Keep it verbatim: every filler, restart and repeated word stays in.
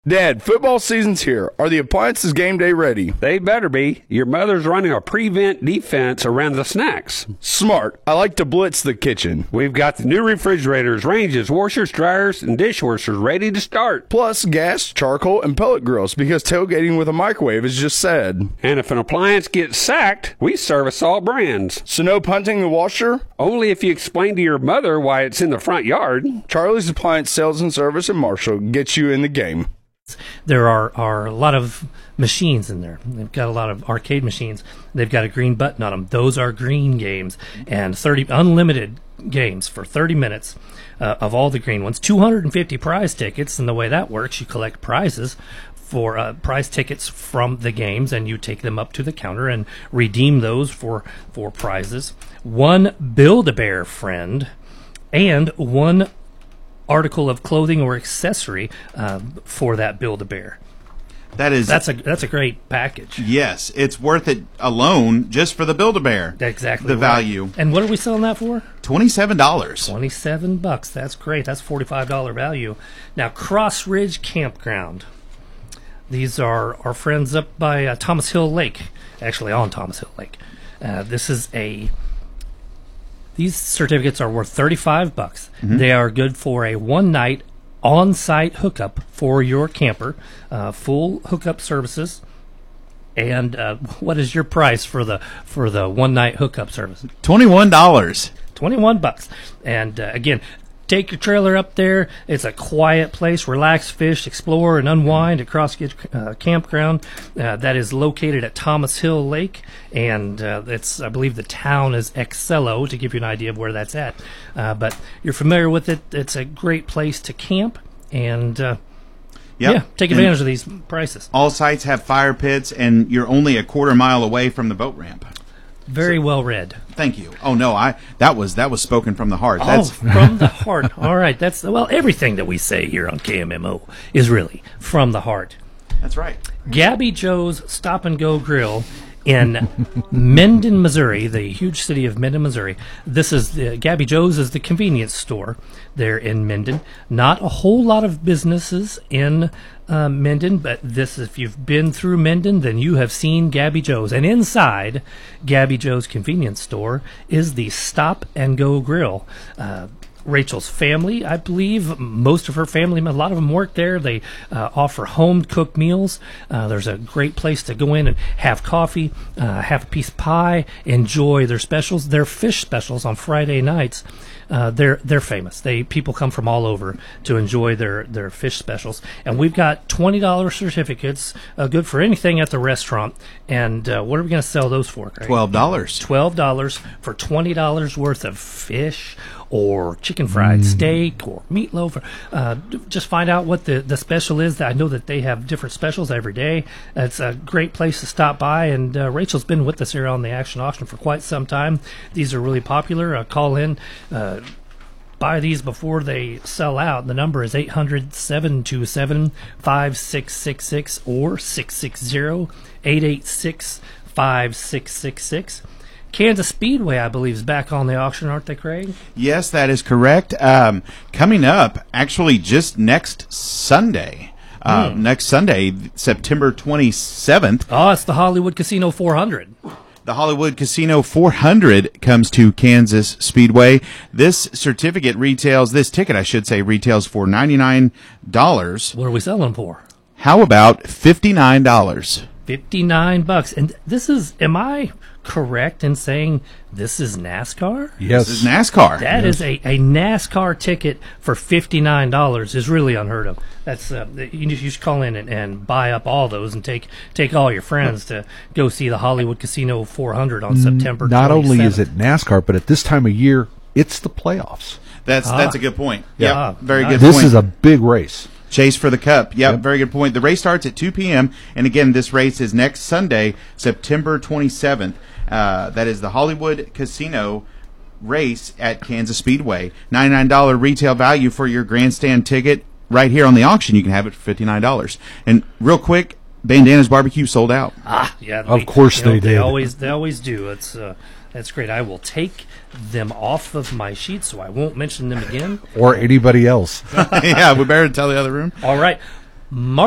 Dad, football season's here. Are the appliances game day ready? They better be. Your mother's running a prevent defense around the snacks. Smart. I like to blitz the kitchen. We've got the new refrigerators, ranges, washers, dryers, and dishwashers ready to start. Plus gas, charcoal, and pellet grills because tailgating with a microwave is just sad. And if an appliance gets sacked, we service all brands. So no punting the washer? Only if you explain to your mother why it's in the front yard. Charlie's Appliance Sales and Service in Marshall gets you in the game. There are, are a lot of machines in there. They've got a lot of arcade machines. They've got a green button on them. Those are green games and thirty unlimited games for thirty minutes uh, of all the green ones. two hundred fifty prize tickets, and the way that works, you collect prizes for uh, prize tickets from the games, and you take them up to the counter and redeem those for, for prizes. One Build-A-Bear friend and one article of clothing or accessory uh, for that Build-A-Bear. That is that's a that's a great package. Yes, it's worth it alone just for the Build-A-Bear. Exactly the right. value. And what are we selling that for? Twenty-seven dollars. Twenty-seven bucks. That's great. That's forty-five dollar value. Now, Cross Ridge Campground. These are our friends up by uh, Thomas Hill Lake. Actually, on Thomas Hill Lake. Uh, this is a. These certificates are worth thirty-five bucks. Mm-hmm. They are good for a one-night on-site hookup for your camper, uh, full hookup services. And uh, what is your price for the for the one-night hookup service? Twenty-one dollars. Twenty-one bucks. And uh, again, take your trailer up there. It's a quiet place. Relax, fish, explore, and unwind at Cross Ridge uh, Campground. Uh, that is located at Thomas Hill Lake, and uh, it's I believe the town is Excello, to give you an idea of where that's at. Uh, but you're familiar with it. It's a great place to camp, and uh, yep. yeah, take advantage and of these prices. All sites have fire pits, and you're only a quarter mile away from the boat ramp. Very so, well read. Thank you. Oh no, I that was that was spoken from the heart. That's oh, from the heart. All right, that's well. Everything that we say here on K M M O is really from the heart. That's right. Gabby Joe's Stop and Go Grill in Mendon, Missouri, the huge city of Mendon, Missouri. This is the, Gabby Joe's is the convenience store there in Mendon. Not a whole lot of businesses in uh, Mendon, but this, if you've been through Mendon, then you have seen Gabby Joe's. And inside Gabby Joe's convenience store is the Stop and Go Grill. Uh, Rachel's family, I believe, most of her family, a lot of them work there. They uh, offer home-cooked meals. Uh, there's a great place to go in and have coffee, uh, have a piece of pie, enjoy their specials. Their fish specials on Friday nights, uh, they're they're famous. They people come from all over to enjoy their, their fish specials. And we've got twenty dollar certificates, uh, good for anything at the restaurant. And uh, what are we going to sell those for, Craig? twelve dollars. twelve dollars for twenty dollars worth of fish or chicken fried mm. steak or meatloaf. Uh, just find out what the, the special is. I know that they have different specials every day. It's a great place to stop by, and uh, Rachel's been with us here on the Action Auction for quite some time. These are really popular. Uh, call in. Uh, buy these before they sell out. The number is eight hundred, seven two seven, five six six six or six six zero, eight eight six, five six six six. Kansas Speedway, I believe, is back on the auction, aren't they, Craig? Yes, that is correct. Um, coming up, actually, just next Sunday. Uh, hmm. Next Sunday, September twenty-seventh. Oh, it's the Hollywood Casino four hundred. The Hollywood Casino four hundred comes to Kansas Speedway. This certificate retails, this ticket, I should say, retails for ninety-nine dollars. What are we selling for? How about fifty-nine dollars? fifty-nine bucks. And this is, am I correct in saying this is NASCAR? Yes. This is NASCAR. That yes. is a, a NASCAR ticket for fifty-nine dollars is really unheard of. That's uh, you, you should call in and, and buy up all those and take take all your friends to go see the Hollywood Casino four hundred on September Not twenty-seventh. only is it NASCAR, but at this time of year, it's the playoffs. That's ah. that's a good point. Yeah, yep, ah, very nice. good This point. is a big race. Chase for the Cup. Yep, Yep, very good point. The race starts at two p.m. And again, this race is next Sunday, September twenty-seventh. Uh, that is the Hollywood Casino race at Kansas Speedway. ninety-nine dollars retail value for your grandstand ticket. Right here on the auction, you can have it for fifty-nine dollars. And real quick, Bandana's Barbecue sold out. Ah, yeah. Of we- course you know, they They did. always, they always do. It's uh, that's great. I will take them off of my sheet, so I won't mention them again. Or anybody else. Yeah, we better tell the other room. All right.